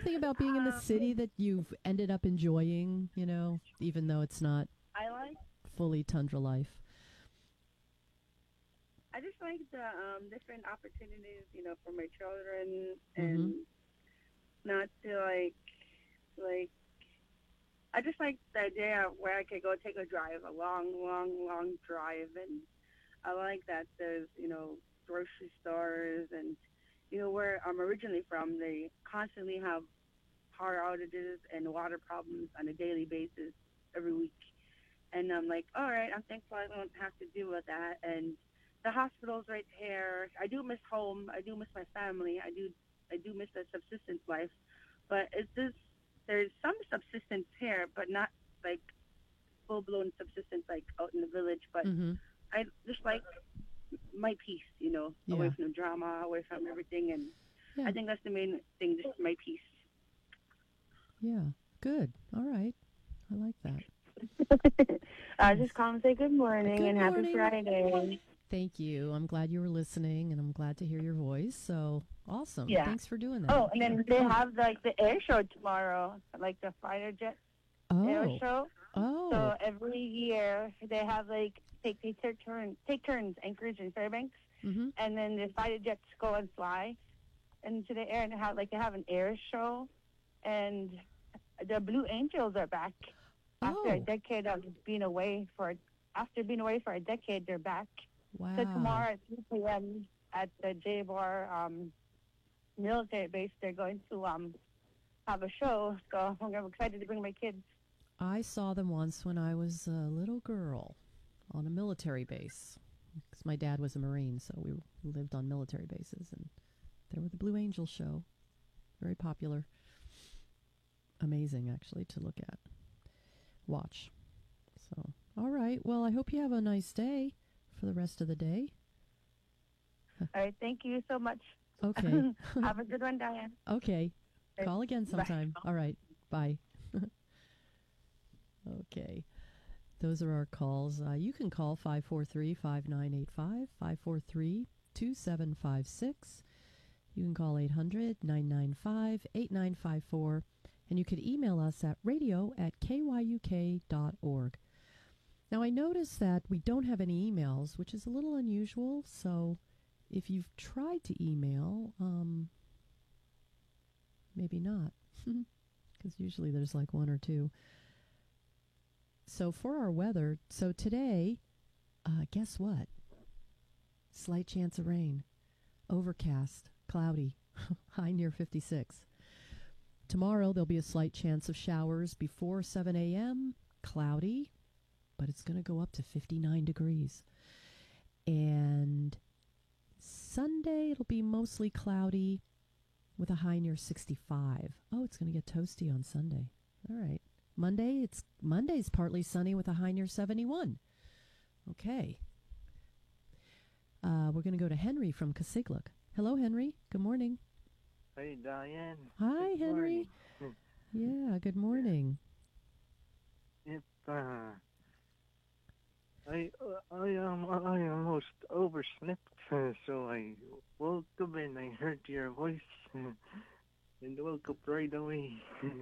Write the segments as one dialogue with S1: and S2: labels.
S1: something about being in the city that you've ended up enjoying, even though it's not
S2: I like.
S1: fully tundra life?
S2: I just like the different opportunities, for my children,
S1: Mm-hmm.
S2: and not to like. I just like the idea of where I could go take a drive, a long, long, long drive, and I like that there's grocery stores and where I'm originally from, they constantly have power outages and water problems on a daily basis every week. And I'm like, all right, I'm thankful I don't have to deal with that. And the hospital's right here. I do miss home. I do miss my family. I do miss the subsistence life. But it's just there's some subsistence here, but not like full blown subsistence like out in the village. But
S1: Mm-hmm.
S2: I just like my peace, away
S1: Yeah.
S2: from the drama, away from everything. And I
S1: Yeah.
S2: think that's the main thing, just my peace.
S1: Yeah. Good. All right. I like that.
S2: Just
S1: Yes.
S2: call and say good morning
S1: Good
S2: and happy
S1: morning.
S2: Friday.
S1: Thank you. I'm glad you were listening, and I'm glad to hear your voice. So awesome.
S2: Yeah.
S1: Thanks for doing that.
S2: Oh, and then they have like the air show tomorrow, like the fighter jet air
S1: Oh.
S2: show.
S1: Oh.
S2: So every year they have like take turns anchorage in Fairbanks,
S1: Mm-hmm.
S2: and then the fighter jets go and fly into the air and they have an air show, and the Blue Angels are back after a
S1: Oh.
S2: decade of being away for a decade. They're back. So
S1: Wow.
S2: tomorrow at 3 p.m. at the J-Bar military base, they're going to have a show. So I'm excited to bring my kids.
S1: I saw them once when I was a little girl on a military base. Because my dad was a Marine, so we lived on military bases, and there were the Blue Angel show. Very popular. Amazing, actually, to look at. Watch. So, all right. Well, I hope you have a nice day for the rest of the day.
S2: All right, thank you so much.
S1: Okay.
S2: Have a good one, Diane.
S1: Okay.
S2: Right,
S1: Call again
S2: bye.
S1: sometime. All right. Bye. Okay. Those are our calls. You can call 543-5985, 543-2756. You can call 800-995-8954. And you could email us at radio@kyuk.org. Now, I notice that we don't have any emails, which is a little unusual. So if you've tried to email, maybe not. Because usually there's like one or two. So for our weather, so today, guess what? Slight chance of rain. Overcast, cloudy, high near 56. Tomorrow there'll be a slight chance of showers before 7 a.m., cloudy, but it's going to go up to 59 degrees. And Sunday it'll be mostly cloudy with a high near 65. Oh, it's going to get toasty on Sunday. All right. Monday's partly sunny with a high near 71. Okay. We're going to go to Henry from Casigluk. Hello, Henry. Good morning.
S3: Hey, Diane.
S1: Hi,
S3: Good
S1: Henry.
S3: morning.
S1: Yeah, good morning.
S3: If I almost overslept, so I woke up and I heard your voice, and woke up right away.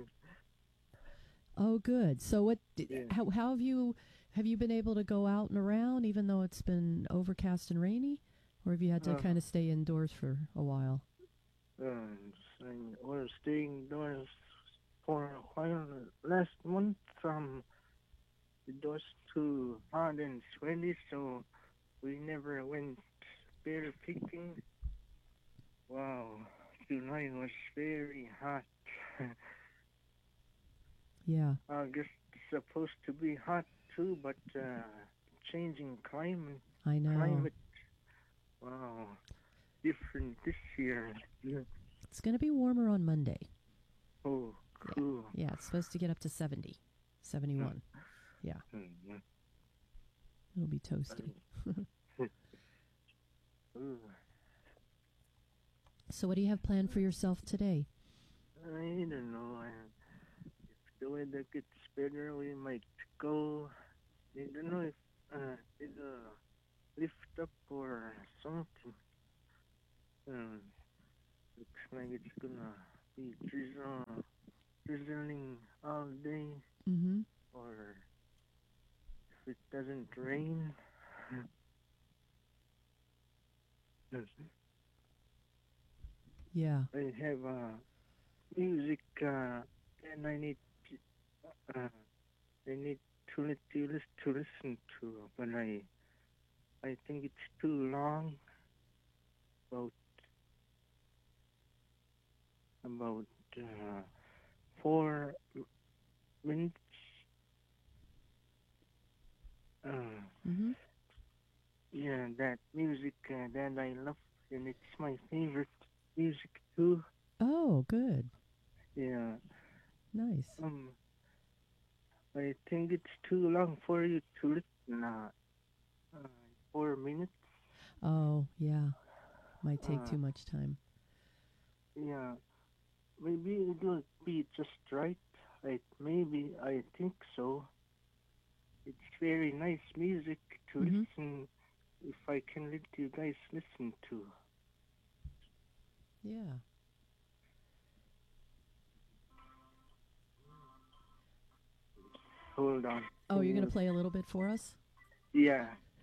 S1: Oh, good. So
S3: Yeah.
S1: how have you been able to go out and around even though it's been overcast and rainy, or have you had to kind of stay indoors for a while?
S3: I was staying indoors for a while last month. It was too hot and sweaty, so we never went bear picking. Wow, July was very hot.
S1: Yeah,
S3: August is supposed to be hot too, but changing climate.
S1: I know.
S3: Climate. Wow, different this year.
S1: It's going to be warmer on Monday.
S3: Oh, cool.
S1: Yeah, it's supposed to get up to 70, 71. Yeah, it'll be toasty. So what do you have planned for yourself today?
S3: I don't know. If the weather gets better, we might go. I don't know if it'll lift up or something. Looks like it's gonna be drizzling all day,
S1: Mm-hmm.
S3: or if it doesn't rain.
S1: Yeah.
S3: I have music, and uh, I need to listen to, but I think it's too long. About about 4 minutes. Uh,
S1: Mm-hmm.
S3: yeah, that music that I love, and it's my favorite music too.
S1: Oh, good.
S3: Yeah.
S1: Nice.
S3: Um, I think it's too long for you to listen. 4 minutes.
S1: Oh, yeah. Might take
S3: Uh,
S1: too much time.
S3: yeah. Maybe it will be just right. I think so. It's very nice music to
S1: Mm-hmm.
S3: listen. If I can let you guys listen to.
S1: Yeah.
S3: Hold on.
S1: Oh,
S3: Can
S1: you're going to
S3: you?
S1: play a little bit for us?
S3: Yeah.